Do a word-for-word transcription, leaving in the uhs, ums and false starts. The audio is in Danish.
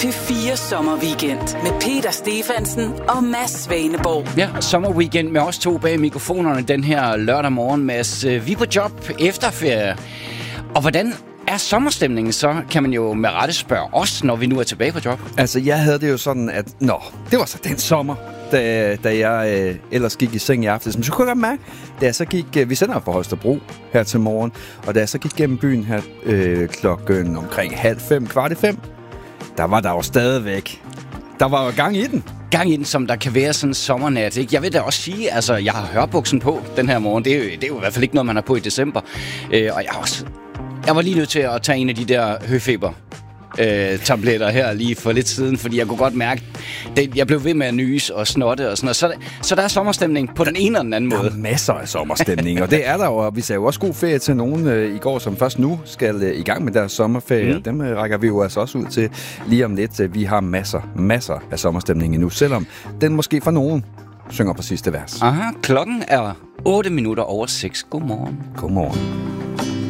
P fire Sommerweekend med Peter Stefansen og Mads Svaneborg. Ja, sommerweekend med os to bag mikrofonerne den her lørdag morgen, Mads. Vi er på job efter ferie. Og hvordan er sommerstemningen så, kan man jo med rette spørge os, når vi nu er tilbage på job? Altså, jeg havde det jo sådan, at nå, det var så den sommer, da, da jeg øh, ellers gik i seng i aftes. Men så kunne jeg godt mærke, da jeg så gik, øh, vi sender fra Holstebro her til morgen, og da jeg så gik gennem byen her øh, klokken omkring halv fem, kvart i fem, der var der jo stadigvæk, der var jo gang i den. Gang i den, som der kan være sådan en sommernat, ikke? Jeg vil da også sige, altså, jeg har hørbuksen på den her morgen. Det er jo, det er jo i hvert fald ikke noget, man har på i december. Øh, og jeg, også, jeg var lige nødt til at tage en af de der høfeber øh, tabletter her lige for lidt siden, fordi jeg kunne godt mærke, det, jeg blev ved med at nyse og snotte og sådan noget. Så, så der er sommerstemning på den ene eller den anden måde. Der er masser af sommerstemning, og det er der jo. Vi sagde jo også god ferie til nogen øh, i går, som først nu skal øh, i gang med deres sommerferie. Mm. Dem øh, rækker vi jo altså også ud til lige om lidt. Vi har masser, masser af sommerstemning endnu, selvom den måske for nogen synger på sidste vers. Aha, klokken er otte minutter over seks. Godmorgen. Godmorgen.